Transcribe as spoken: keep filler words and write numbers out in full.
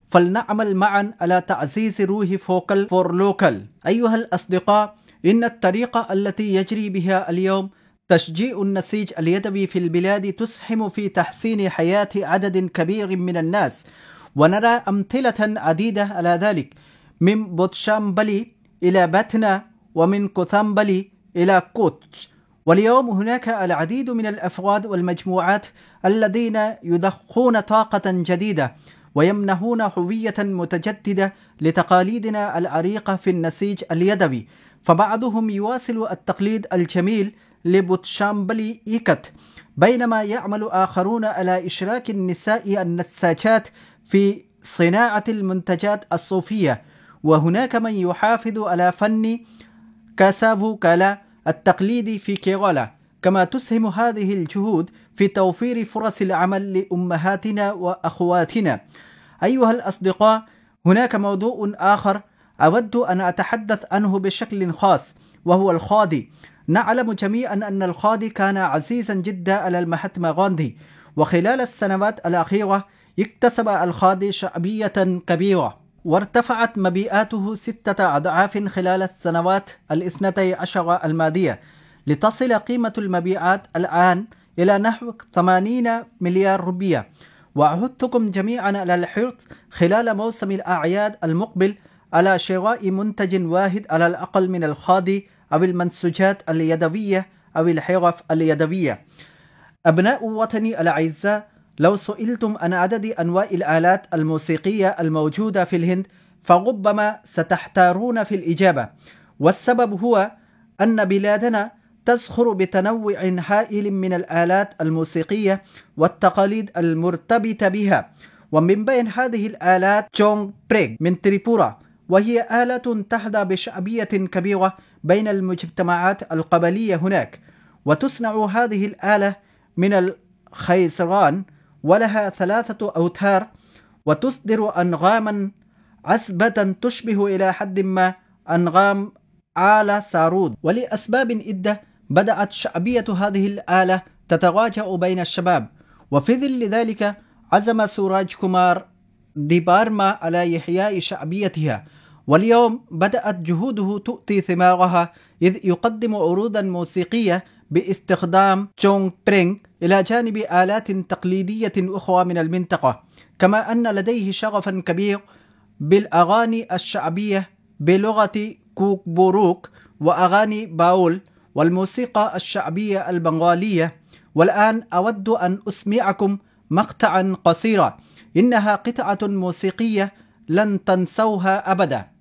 فلنعمل معا على تعزيز روح فوكال فور لوكال. أيها الأصدقاء، إن الطريقة التي يجري بها اليوم تشجيع النسيج اليدوي في البلاد تسهم في تحسين حياة عدد كبير من الناس، ونرى أمثلة عديدة على ذلك، من بوتشامبلي إلى باتنا، ومن كوثامبلي إلى كوتش. واليوم هناك العديد من الأفراد والمجموعات الذين يضخون طاقة جديدة ويمنحون هوية متجددة لتقاليدنا العريقة في النسيج اليدوي. فبعضهم يواصل التقليد الجميل لبوتشامبلي إيكت، بينما يعمل آخرون على إشراك النساء النساجات في صناعة المنتجات الصوفية. وهناك من يحافظ على فن كاسافو كالا التقليدي في كيرالا. كما تسهم هذه الجهود في توفير فرص العمل لأمهاتنا وأخواتنا. أيها الأصدقاء، هناك موضوع آخر أود أن أتحدث عنه بشكل خاص، وهو الخادي. نعلم جميعا أن الخادي كان عزيزا جدا على المهاتما غاندي، وخلال السنوات الأخيرة اكتسب الخادي شعبية كبيرة، وارتفعت مبيعاته ستة أضعاف خلال السنوات الاثنتي عشر الماضية، لتصل قيمة المبيعات الآن إلى نحو ثمانين مليار روبية. وأعدتكم جميعا على الحرص خلال موسم الأعياد المقبل على شراء منتج واحد على الأقل من الخادي أو المنسوجات اليدوية أو الحرف اليدوية. أبناء وطني الأعزاء، لو سئلتم عن عدد أنواع الآلات الموسيقية الموجودة في الهند فربما ستحتارون في الإجابة، والسبب هو أن بلادنا تزخر بتنوع هائل من الآلات الموسيقية والتقاليد المرتبطة بها. ومن بين هذه الآلات جونغ بريغ من تريبورا، وهي آلة تحظى بشعبية كبيرة بين المجتمعات القبلية هناك. وتصنع هذه الآلة من الخيزران، ولها ثلاثة أوتار، وتصدر أنغاما عذبة تشبه إلى حد ما أنغام آلة سارود. ولأسباب عدة بدأت شعبية هذه الآلة تتراجع بين الشباب، وفي ظل ذلك عزم سوراج كومار ديبارما على إحياء شعبيتها. واليوم بدأت جهوده تؤتي ثمارها، إذ يقدم عروضا موسيقية باستخدام جونغ برينغ إلى جانب آلات تقليدية أخرى من المنطقة. كما أن لديه شغفا كبير بالأغاني الشعبية بلغة كوك بوروك وأغاني باول والموسيقى الشعبية البنغالية. والآن أود أن أسمعكم مقطعا قصيرا، إنها قطعة موسيقية لن تنسوها أبدا.